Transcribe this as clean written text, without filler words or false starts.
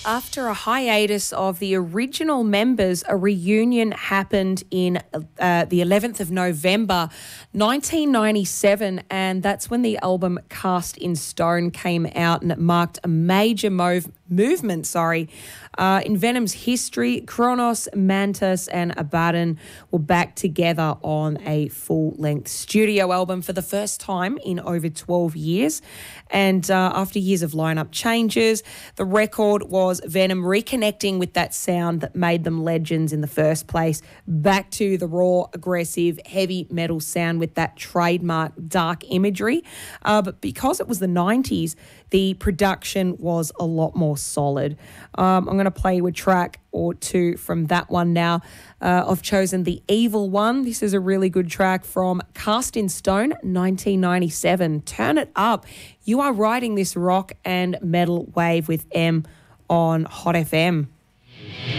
after a hiatus of the original members, a reunion happened in the 11th of November, 1997, and that's when the album Cast in Stone came out, and it marked a major movement in Venom's history. Kronos, Mantas and Abaddon were back together on a full-length studio album for the first time in over 12 years. And after years of lineup changes, the record was Venom reconnecting with that sound that made them legends in the first place, back to the raw, aggressive, heavy metal sound with that trademark dark imagery. But because it was the 90s, the production was a lot more solid. I'm going to play you a track or two from that one now. I've chosen The Evil One. This is a really good track from Cast in Stone, 1997. Turn it up. You are riding this rock and metal wave with M on Hot FM.